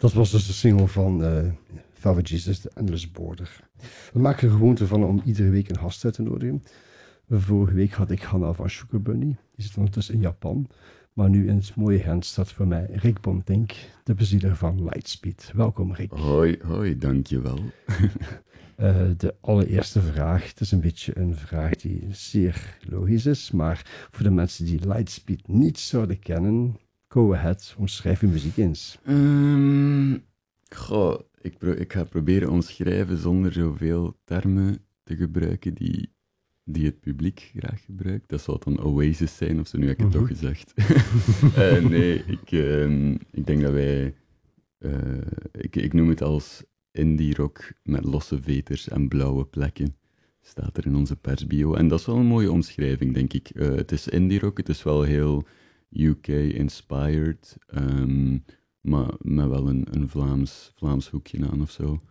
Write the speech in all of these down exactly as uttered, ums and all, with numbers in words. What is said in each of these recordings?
Dat was dus de single van uh, Velvet Jesus, The Endless Border. We maken er gewoonte van om iedere week een gast uit te nodigen. Vorige week had ik Hanna van Sugar Bunny. Die zit ondertussen in Japan. Maar nu in het mooie Gent staat voor mij Rick Bontink, de bezieler van Lightspeed. Welkom, Rick. Hoi, hoi, dankjewel. uh, de allereerste vraag. Het is een beetje een vraag die zeer logisch is. Maar voor de mensen die Lightspeed niet zouden kennen, go ahead, omschrijf je muziek eens. Um, goh, ik, pro- ik ga proberen omschrijven zonder zoveel termen te gebruiken die, die het publiek graag gebruikt. Dat zou dan Oasis zijn of zo, nu heb ik het Mm-hmm. toch gezegd. uh, nee, ik, um, ik denk dat wij... Uh, ik, ik noem het als indie rock met losse veters en blauwe plekken. Staat er in onze persbio. En dat is wel een mooie omschrijving, denk ik. Uh, het is indie rock, het is wel heel U K-inspired, um, maar met wel een, een Vlaams, Vlaams hoekje aan of zo.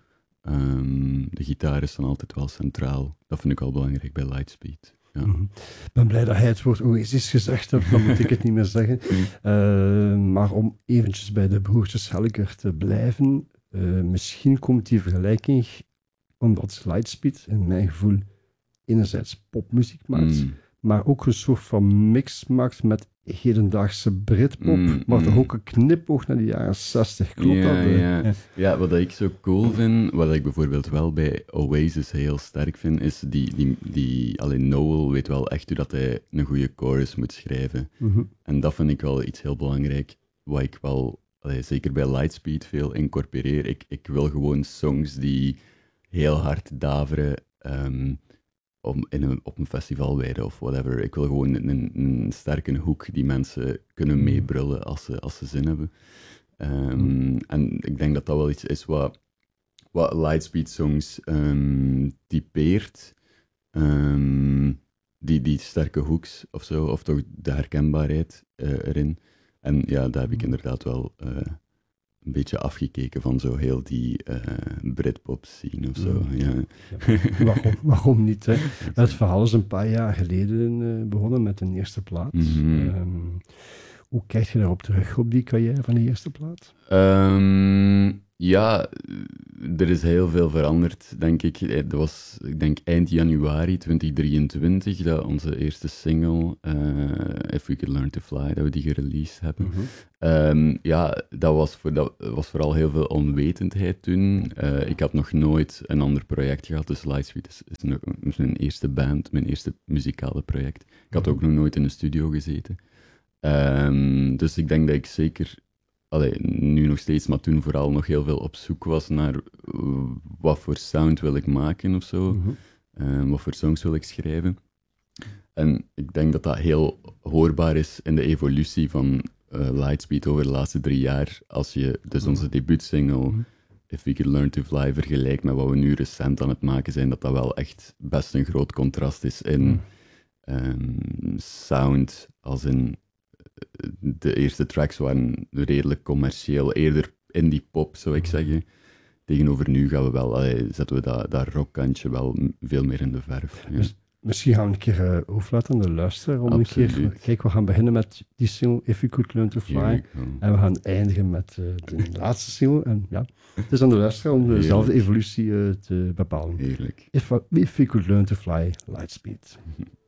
Um, de gitaar is dan altijd wel centraal. Dat vind ik wel belangrijk bij Lightspeed. Ja. Mm-hmm. Ik ben blij dat hij het woord Oasis gezegd heeft, dan moet ik het niet meer zeggen. Uh, maar om eventjes bij de broertjes Helker te blijven, uh, misschien komt die vergelijking omdat Lightspeed, in mijn gevoel, enerzijds popmuziek maakt, Mm. maar ook een soort van mix maakt met hedendaagse Britpop, Mm, maar mm. toch ook een knipoog naar de jaren zestig. Klopt ja, dat? Uh, ja. ja. ja, wat ik zo cool vind, wat ik bijvoorbeeld wel bij Oasis heel sterk vind, is die, die, die alleen Noel weet wel echt hoe dat hij een goede chorus moet schrijven. Mm-hmm. En dat vind ik wel iets heel belangrijk, wat ik wel, allee, zeker bij Lightspeed, veel incorporeer. Ik, ik wil gewoon songs die heel hard daveren, um, om in een, op een festival wijden of whatever. Ik wil gewoon een, een sterke hoek die mensen kunnen meebrullen als ze, als ze zin hebben. Um, mm. En ik denk dat dat wel iets is wat, wat Lightspeed songs um, typeert. Um, die, die sterke hoeks of zo, of toch de herkenbaarheid uh, erin. En ja, daar heb ik inderdaad wel uh, een beetje afgekeken van zo heel die uh, Britpop scene of zo. Mm. Ja. Ja, waarom, waarom niet? Hè? Het verhaal is een paar jaar geleden uh, begonnen met een eerste plaat. Mm-hmm. Um, hoe kijk je daarop terug, op die carrière van de eerste plaat? Um, ja, er is heel veel veranderd, denk ik. Het was, ik denk, eind januari twintig drieëntwintig dat onze eerste single, uh, If We Could Learn to Fly, dat we die gereleased hebben. Mm-hmm. Um, ja, dat was, voor, dat was vooral heel veel onwetendheid toen. Uh, ik had nog nooit een ander project gehad, dus Lightspeed is, is, nog, is mijn eerste band, mijn eerste muzikale project. Ik had ook nog nooit in een studio gezeten. Um, dus ik denk dat ik zeker... Allee, nu nog steeds, maar toen vooral nog heel veel op zoek was naar uh, wat voor sound wil ik maken of zo. Mm-hmm. Uh, wat voor songs wil ik schrijven. En ik denk dat dat heel hoorbaar is in de evolutie van uh, Lightspeed over de laatste drie jaar. Als je dus onze debuutsingle, mm-hmm. If We Could Learn to Fly, vergelijkt met wat we nu recent aan het maken zijn, dat dat wel echt best een groot contrast is in mm. um, sound, als in... De eerste tracks waren redelijk commercieel, eerder indie pop, zou ik zeggen. Tegenover nu gaan we wel, allee, zetten we dat, dat rockkantje wel veel meer in de verf. Ja. Dus misschien gaan we een keer uh, overlaten aan de luisteraar. Om Absoluut. een keer, kijk, we gaan beginnen met die single If You Could Learn to Fly. En we gaan eindigen met uh, de laatste single. En ja, het is aan de luisteraar om dezelfde evolutie uh, te bepalen. Heerlijk. If, If You Could Learn to Fly, Lightspeed.